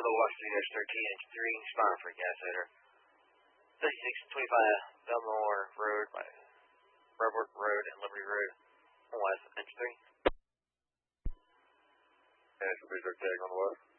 Bravo Washington 13 Engine 3, respond for gas header. 3625 Belmore Road by Robert Road and Liberty Road. West, Engine 3. And should be their tag on the west.